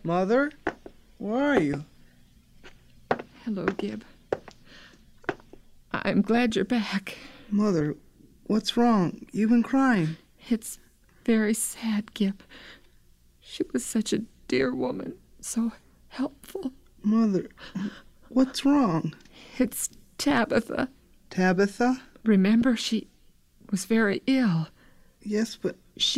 Mother? Where are you? Hello, Gib. I'm glad you're back. Mother, what's wrong? You've been crying. It's very sad, Gib. She was such a dear woman, so helpful. Mother, what's wrong? It's Tabitha. Tabitha? Remember, she was very ill. Yes, but...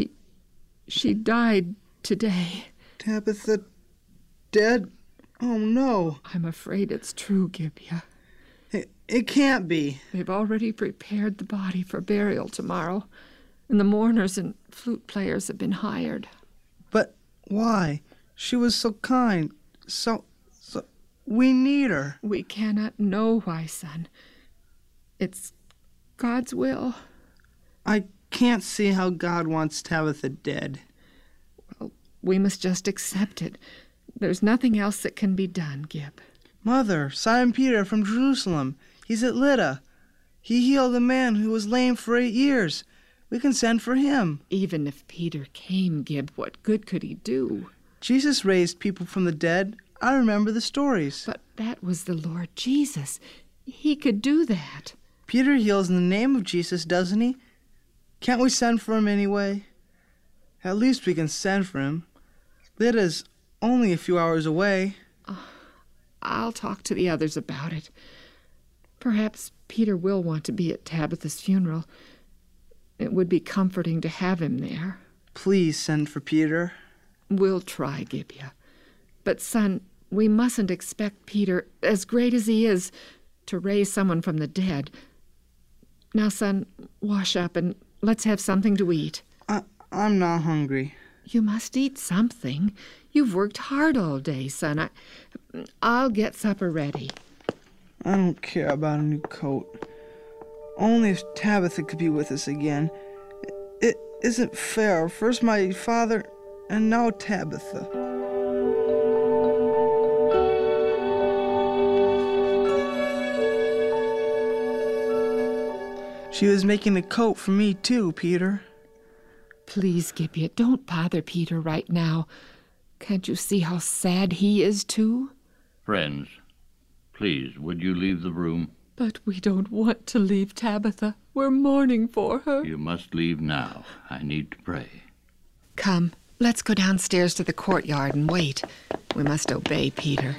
She died today. Tabitha dead? Oh, no. I'm afraid it's true, Gibeah. It can't be. They've already prepared the body for burial tomorrow, and the mourners and flute players have been hired. But why? She was so kind. So we need her. We cannot know why, son. It's God's will. I can't see how God wants Tabitha dead. Well, we must just accept it. There's nothing else that can be done, Gib. Mother, Simon Peter from Jerusalem. He's at Lydda. He healed a man who was lame for 8 years. We can send for him. Even if Peter came, Gib, what good could he do? Jesus raised people from the dead. I remember the stories. But that was the Lord Jesus. He could do that. Peter heals in the name of Jesus, doesn't he? Can't we send for him anyway? At least we can send for him. Lydda's only a few hours away. I'll talk to the others about it. Perhaps Peter will want to be at Tabitha's funeral. It would be comforting to have him there. Please send for Peter. We'll try, Gibeah. But, son, we mustn't expect Peter, as great as he is, to raise someone from the dead. Now, son, wash up and let's have something to eat. I'm not hungry. You must eat something. You've worked hard all day, son. I'll get supper ready. I don't care about a new coat. Only if Tabitha could be with us again. It isn't fair. First my father, and now Tabitha. She was making a coat for me too, Peter. Please, Gibeah, don't bother Peter right now. Can't you see how sad he is, too? Friends, please, would you leave the room? But we don't want to leave Tabitha. We're mourning for her. You must leave now. I need to pray. Come, let's go downstairs to the courtyard and wait. We must obey Peter.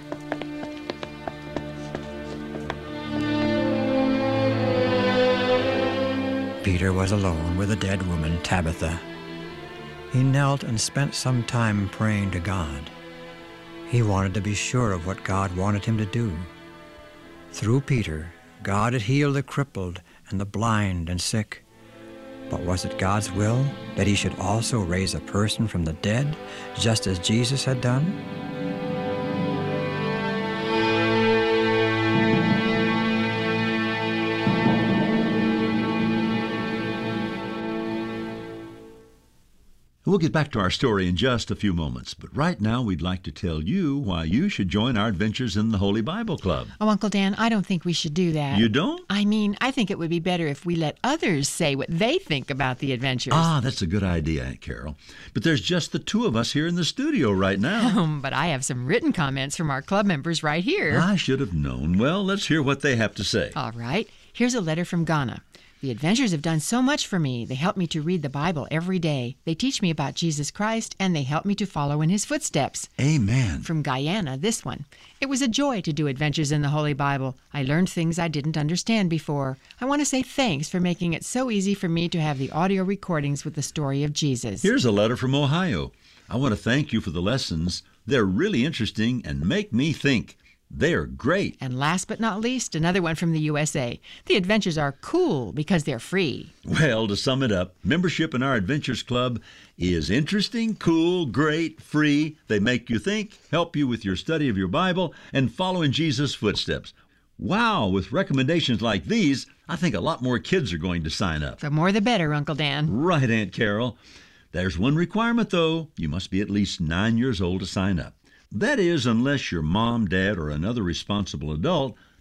Peter was alone with the dead woman, Tabitha. He knelt and spent some time praying to God. He wanted to be sure of what God wanted him to do. Through Peter, God had healed the crippled and the blind and sick. But was it God's will that he should also raise a person from the dead, just as Jesus had done? We'll get back to our story in just a few moments, but right now we'd like to tell you why you should join our Adventures in the Holy Bible Club. Oh, Uncle Dan, I don't think we should do that. You don't? I mean, I think it would be better if we let others say what they think about the adventures. Ah, that's a good idea, Aunt Carol. But there's just the two of us here in the studio right now. But I have some written comments from our club members right here. I should have known. Well, let's hear what they have to say. All right. Here's a letter from Ghana. The adventures have done so much for me. They help me to read the Bible every day. They teach me about Jesus Christ, and they help me to follow in his footsteps. Amen. From Guyana, this one. It was a joy to do Adventures in the Holy Bible. I learned things I didn't understand before. I want to say thanks for making it so easy for me to have the audio recordings with the story of Jesus. Here's a letter from Ohio. I want to thank you for the lessons. They're really interesting and make me think. They're great. And last but not least, another one from the USA. The adventures are cool because they're free. Well, to sum it up, membership in our Adventures Club is interesting, cool, great, free. They make you think, help you with your study of your Bible, and follow in Jesus' footsteps. Wow, with recommendations like these, I think a lot more kids are going to sign up. The more the better, Uncle Dan. Right, Aunt Carol. There's one requirement, though. You must be at least 9 years old to sign up. That is, unless your mom, dad, or another responsible adult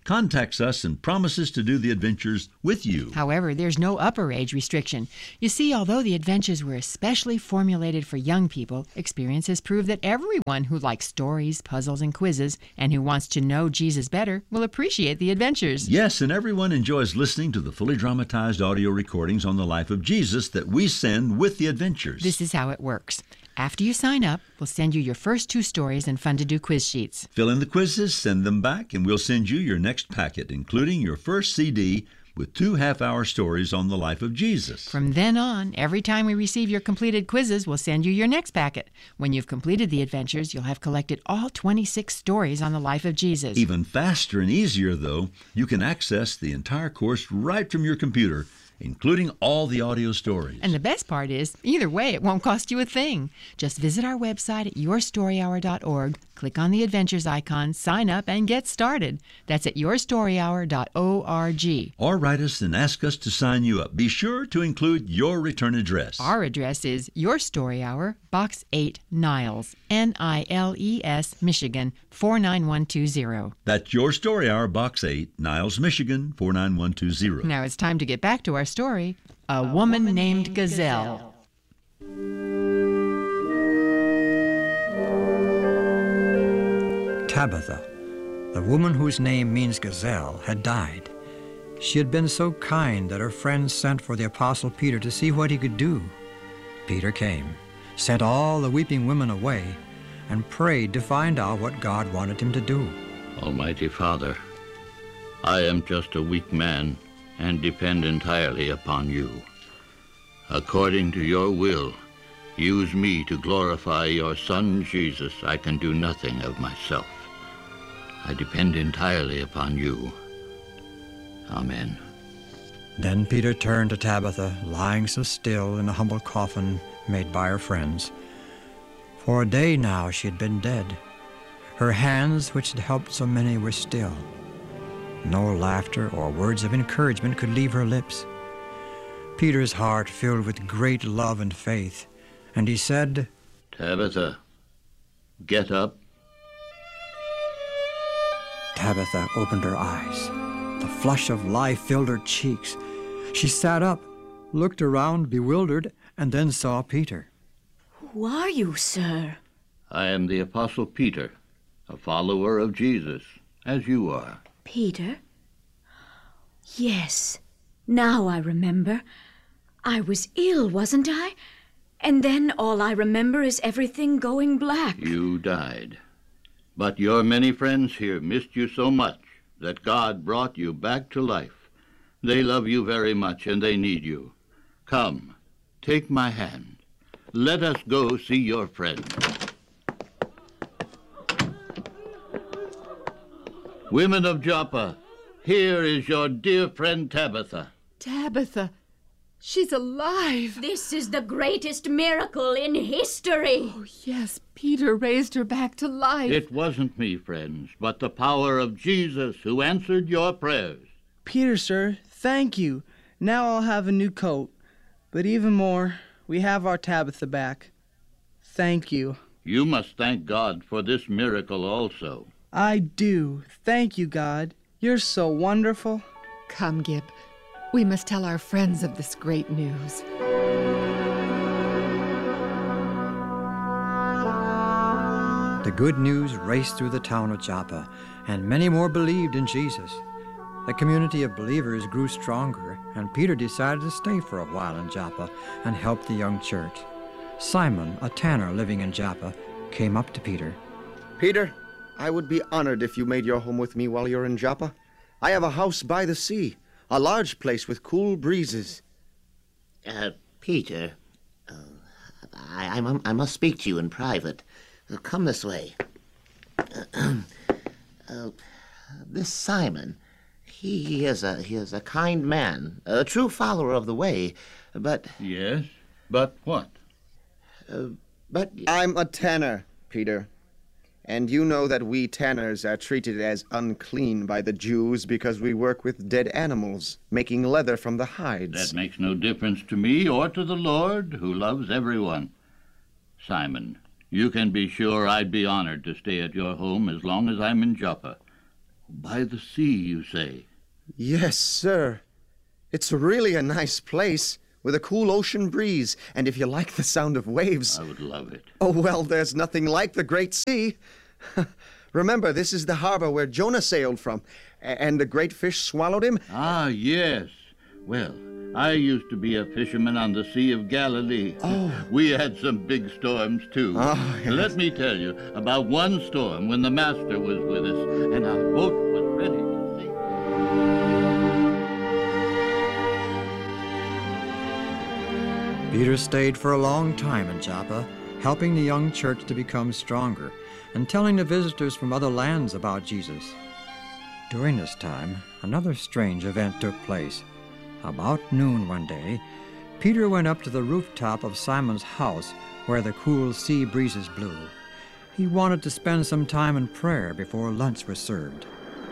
contacts us and promises to do the adventures with you. However, there's no upper age restriction. You see, although the adventures were especially formulated for young people, experience has proved that everyone who likes stories, puzzles, and quizzes, and who wants to know Jesus better, will appreciate the adventures. Yes, and everyone enjoys listening to the fully dramatized audio recordings on the life of Jesus that we send with the adventures. This is how it works. After you sign up, we'll send you your first 2 stories and fun-to-do quiz sheets. Fill in the quizzes, send them back, and we'll send you your next packet, including your first CD with 2 half-hour stories on the life of Jesus. From then on, every time we receive your completed quizzes, we'll send you your next packet. When you've completed the adventures, you'll have collected all 26 stories on the life of Jesus. Even faster and easier, though, you can access the entire course right from your computer, including all the audio stories. And the best part is, either way, it won't cost you a thing. Just visit our website at yourstoryhour.org, click on the Adventures icon, sign up, and get started. That's at yourstoryhour.org. Or write us and ask us to sign you up. Be sure to include your return address. Our address is Your Story Hour, Box 8, Niles, Niles, Michigan, 49120. That's Your Story Hour, Box 8, Niles, Michigan, 49120. Now it's time to get back to our story, A Woman Named Gazelle. Tabitha, the woman whose name means gazelle, had died. She had been so kind that her friends sent for the Apostle Peter to see what he could do. Peter came, sent all the weeping women away, and prayed to find out what God wanted him to do. Almighty Father, I am just a weak man and depend entirely upon you. According to your will, use me to glorify your Son, Jesus. I can do nothing of myself. I depend entirely upon you. Amen. Then Peter turned to Tabitha, lying so still in a humble coffin made by her friends. For a day now she had been dead. Her hands, which had helped so many, were still. No laughter or words of encouragement could leave her lips. Peter's heart filled with great love and faith, and he said, Tabitha, get up. Tabitha opened her eyes. The flush of life filled her cheeks. She sat up, looked around bewildered, and then saw Peter. Who are you, sir? I am the Apostle Peter, a follower of Jesus, as you are. Peter? Yes, now I remember. I was ill, wasn't I? And then all I remember is everything going black. You died. But your many friends here missed you so much that God brought you back to life. They love you very much and they need you. Come, take my hand. Let us go see your friend. Women of Joppa, here is your dear friend Tabitha. Tabitha, she's alive. This is the greatest miracle in history. Oh, yes, Peter raised her back to life. It wasn't me, friends, but the power of Jesus who answered your prayers. Peter, sir, thank you. Now I'll have a new coat. But even more, we have our Tabitha back. Thank you. You must thank God for this miracle also. I do. Thank you, God. You're so wonderful. Come, Gib. We must tell our friends of this great news. The good news raced through the town of Joppa, and many more believed in Jesus. The community of believers grew stronger, and Peter decided to stay for a while in Joppa and help the young church. Simon, a tanner living in Joppa, came up to Peter. Peter, I would be honored if you made your home with me while you're in Joppa. I have a house by the sea, a large place with cool breezes. Peter, I must speak to you in private. Come this way. This Simon, he is a kind man, a true follower of the way, but... Yes, but what? But... I'm a tanner, Peter. And you know that we tanners are treated as unclean by the Jews because we work with dead animals, making leather from the hides. That makes no difference to me or to the Lord, who loves everyone. Simon, you can be sure I'd be honored to stay at your home as long as I'm in Joppa. by the sea, you say? Yes, sir. It's really a nice place, with a cool ocean breeze, and if you like the sound of waves... I would love it. Oh, well, there's nothing like the Great Sea. Remember, this is the harbor where Jonah sailed from, and the great fish swallowed him. Ah, yes. Well, I used to be a fisherman on the Sea of Galilee. Oh. We had some big storms, too. Oh, yes. Let me tell you about one storm when the Master was with us, and our boat was ready to sink. Peter stayed for a long time in Joppa, helping the young church to become stronger and telling the visitors from other lands about Jesus. During this time, another strange event took place. About noon one day, Peter went up to the rooftop of Simon's house where the cool sea breezes blew. He wanted to spend some time in prayer before lunch was served.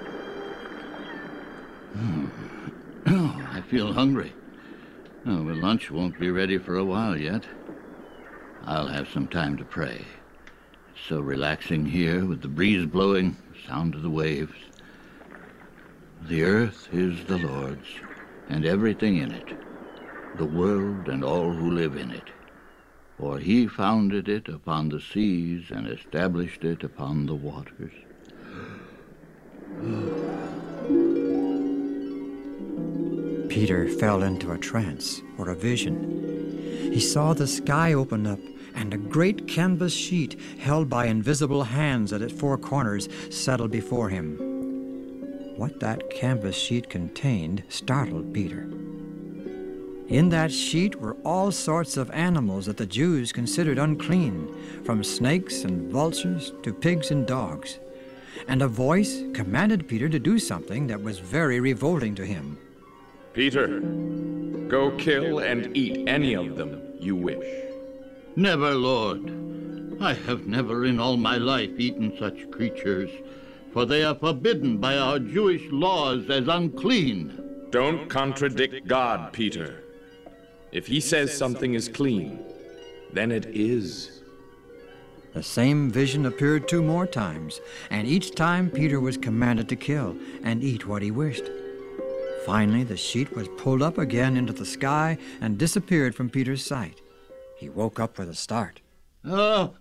Oh, I feel hungry. Oh, but lunch won't be ready for a while yet. I'll have some time to pray. It's so relaxing here with the breeze blowing, the sound of the waves. The earth is the Lord's, and everything in it, the world and all who live in it. For he founded it upon the seas and established it upon the waters. Peter fell into a trance or a vision. He saw the sky open up and a great canvas sheet held by invisible hands at its four corners settled before him. What that canvas sheet contained startled Peter. In that sheet were all sorts of animals that the Jews considered unclean, from snakes and vultures to pigs and dogs. And a voice commanded Peter to do something that was very revolting to him. Peter, go kill and eat any of them you wish. Never, Lord. I have never in all my life eaten such creatures, for they are forbidden by our Jewish laws as unclean. Don't contradict God, Peter. If he says something is clean, then it is. The same vision appeared 2 more times, and each time Peter was commanded to kill and eat what he wished. Finally, the sheet was pulled up again into the sky and disappeared from Peter's sight. He woke up with a start. Oh,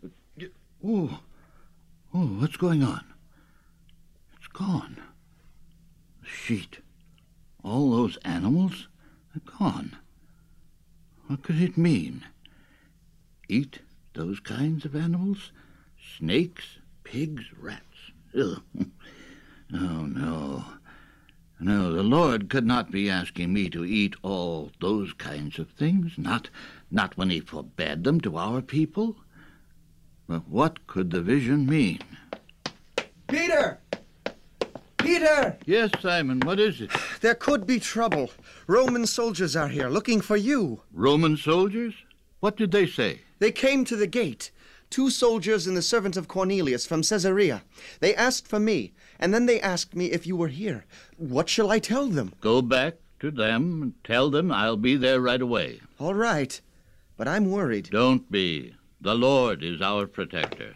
what's going on? It's gone. The sheet. All those animals are gone. What could it mean? Eat those kinds of animals? Snakes, pigs, rats. Ugh. Oh, no. No, the Lord could not be asking me to eat all those kinds of things, not when he forbade them to our people. But what could the vision mean? Peter! Peter! Yes, Simon, what is it? There could be trouble. Roman soldiers are here looking for you. Roman soldiers? What did they say? They came to the gate. 2 soldiers and the servant of Cornelius from Caesarea. They asked for me, and then they asked me if you were here. What shall I tell them? Go back to them and tell them I'll be there right away. All right, but I'm worried. Don't be. The Lord is our protector.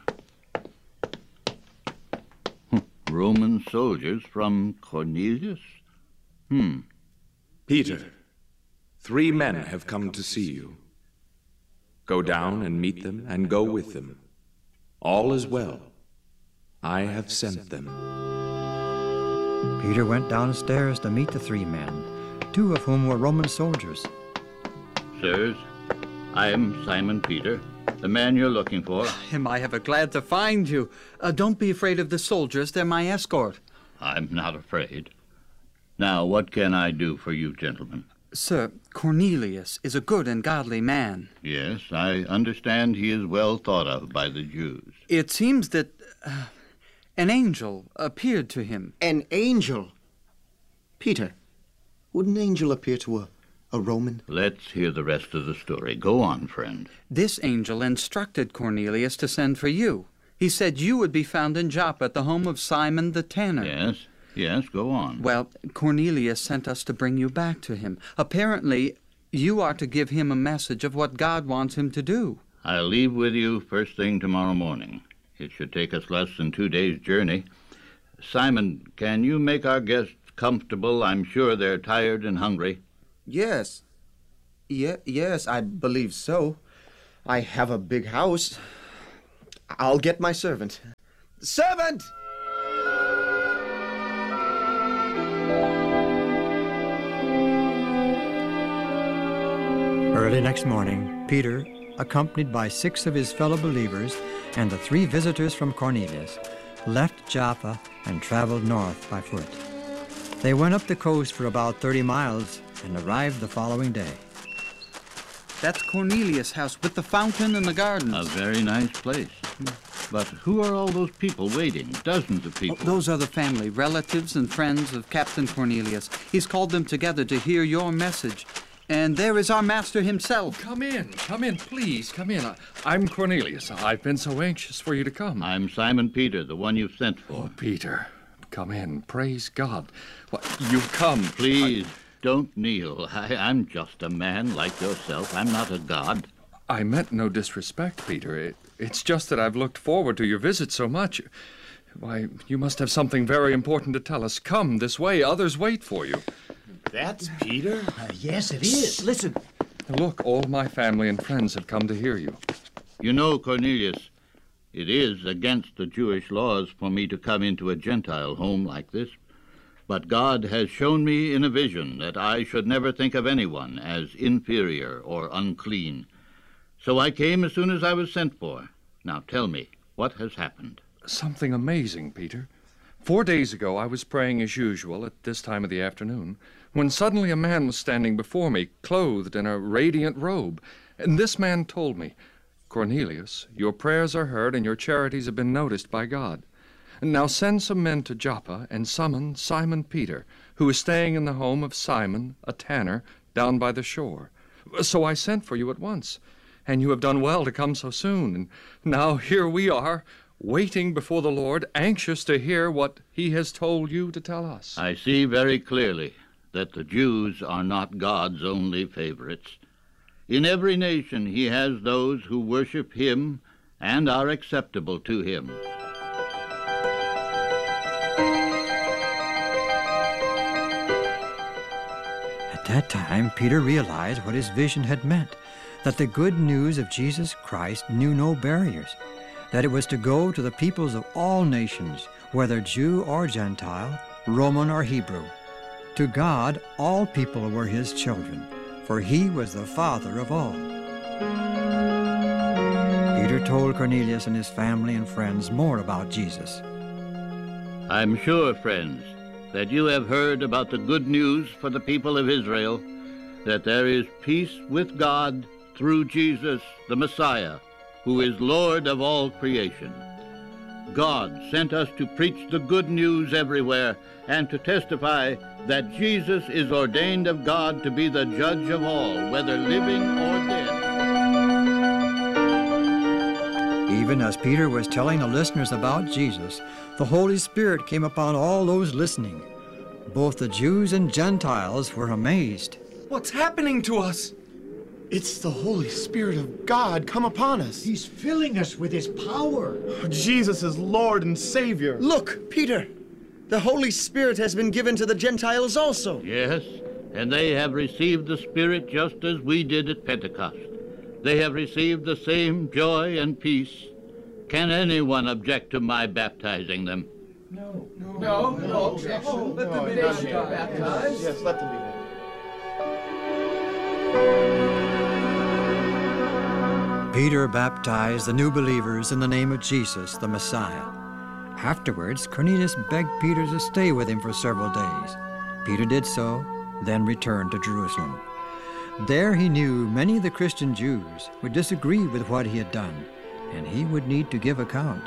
Roman soldiers from Cornelius? Peter, 3 men have come to see you. Go down and meet them and go with them. All is well. I have sent them. Peter went downstairs to meet the 3 men, 2 of whom were Roman soldiers. Sirs, I am Simon Peter, the man you're looking for. Am I ever glad to find you. Don't be afraid of the soldiers. They're my escort. I'm not afraid. Now, what can I do for you, gentlemen? Sir, Cornelius is a good and godly man. Yes, I understand he is well thought of by the Jews. It seems that an angel appeared to him. An angel? Peter, would an angel appear to a Roman? Let's hear the rest of the story. Go on, friend. This angel instructed Cornelius to send for you. He said you would be found in Joppa at the home of Simon the tanner. Yes, go on. Well, Cornelius sent us to bring you back to him. Apparently, you are to give him a message of what God wants him to do. I'll leave with you first thing tomorrow morning. It should take us less than 2 days' journey. Simon, can you make our guests comfortable? I'm sure they're tired and hungry. Yes. Yes, I believe so. I have a big house. I'll get my servant. Servant! Early next morning, Peter, accompanied by 6 of his fellow believers and the 3 visitors from Cornelius, left Joppa and traveled north by foot. They went up the coast for about 30 miles and arrived the following day. That's Cornelius' house with the fountain and the gardens. A very nice place. But who are all those people waiting? Dozens of people. Those are the family, relatives and friends of Captain Cornelius. He's called them together to hear your message. And there is our master himself. Come in, please, come in. I'm Cornelius. I've been so anxious for you to come. I'm Simon Peter, the one you sent for. Oh, Peter, come in. Praise God. Well, you've come. Please, don't kneel. I'm just a man like yourself. I'm not a god. I meant no disrespect, Peter. It's just that I've looked forward to your visit so much. Why, you must have something very important to tell us. Come this way. Others wait for you. That's Peter? Yes, it is. Listen. Look, all my family and friends have come to hear you. You know, Cornelius, it is against the Jewish laws for me to come into a Gentile home like this. But God has shown me in a vision that I should never think of anyone as inferior or unclean. So I came as soon as I was sent for. Now tell me, what has happened? Something amazing, Peter. 4 days ago, I was praying as usual at this time of the afternoon, when suddenly a man was standing before me, clothed in a radiant robe. And this man told me, "Cornelius, your prayers are heard and your charities have been noticed by God. Now send some men to Joppa and summon Simon Peter, who is staying in the home of Simon, a tanner, down by the shore. So I sent for you at once, and you have done well to come so soon. And now here we are, waiting before the Lord, anxious to hear what he has told you to tell us." I see very clearly that the Jews are not God's only favorites. In every nation he has those who worship him and are acceptable to him. At that time, Peter realized what his vision had meant, that the good news of Jesus Christ knew no barriers, that it was to go to the peoples of all nations, whether Jew or Gentile, Roman or Hebrew. To God, all people were his children, for he was the Father of all. Peter told Cornelius and his family and friends more about Jesus. I'm sure, friends, that you have heard about the good news for the people of Israel, that there is peace with God through Jesus, the Messiah, who is Lord of all creation. God sent us to preach the good news everywhere and to testify that Jesus is ordained of God to be the judge of all, whether living or dead. Even as Peter was telling the listeners about Jesus, the Holy Spirit came upon all those listening. Both the Jews and Gentiles were amazed. What's happening to us? It's the Holy Spirit of God come upon us. He's filling us with his power. Jesus is Lord and Savior. Look, Peter, the Holy Spirit has been given to the Gentiles also. Yes, and they have received the Spirit just as we did at Pentecost. They have received the same joy and peace. Can anyone object to my baptizing them? No objection. Let them be baptized. Yes, let them be baptized. Peter baptized the new believers in the name of Jesus, the Messiah. Afterwards, Cornelius begged Peter to stay with him for several days. Peter did so, then returned to Jerusalem. There he knew many of the Christian Jews would disagree with what he had done, and he would need to give account.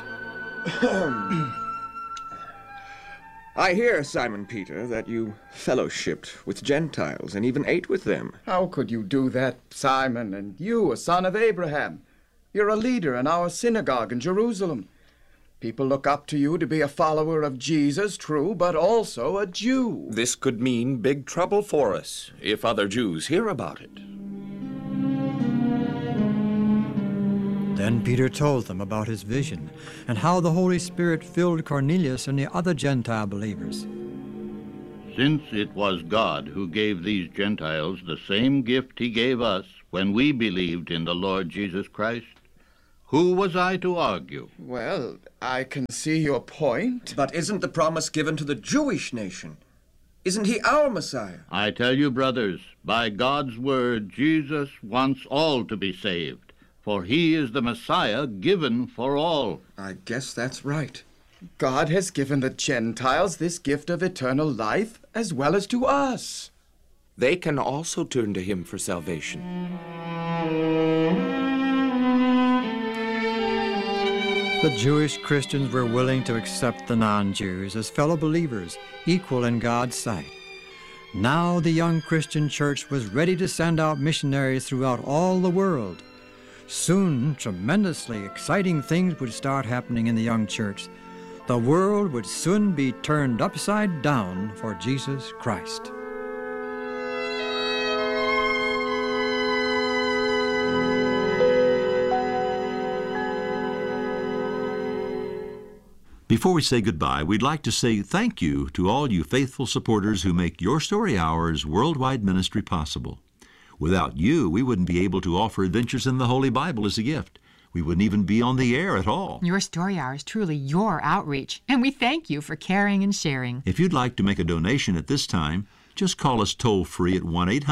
I hear, Simon Peter, that you fellowshipped with Gentiles and even ate with them. How could you do that, Simon, and you, a son of Abraham? You're a leader in our synagogue in Jerusalem. People look up to you to be a follower of Jesus, true, but also a Jew. This could mean big trouble for us if other Jews hear about it. Then Peter told them about his vision and how the Holy Spirit filled Cornelius and the other Gentile believers. Since it was God who gave these Gentiles the same gift he gave us when we believed in the Lord Jesus Christ, who was I to argue? Well, I can see your point. But isn't the promise given to the Jewish nation? Isn't he our Messiah? I tell you, brothers, by God's word, Jesus wants all to be saved, for he is the Messiah given for all. I guess that's right. God has given the Gentiles this gift of eternal life as well as to us. They can also turn to him for salvation. The Jewish Christians were willing to accept the non-Jews as fellow believers, equal in God's sight. Now the young Christian church was ready to send out missionaries throughout all the world. Soon, tremendously exciting things would start happening in the young church. The world would soon be turned upside down for Jesus Christ. Before we say goodbye, we'd like to say thank you to all you faithful supporters who make Your Story Hour's worldwide ministry possible. Without you, we wouldn't be able to offer Adventures in the Holy Bible as a gift. We wouldn't even be on the air at all. Your Story Hour is truly your outreach, and we thank you for caring and sharing. If you'd like to make a donation at this time, just call us toll-free at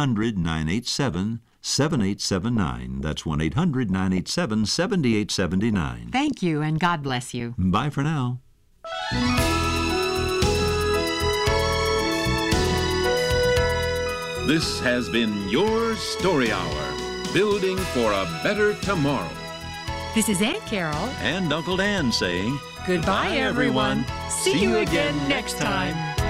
1-800-987-7879. That's 1-800-987-7879. Thank you, and God bless you. Bye for now. This has been Your Story Hour, building for a better tomorrow. This is Aunt Carol and Uncle Dan saying, Goodbye, everyone. See you again next time.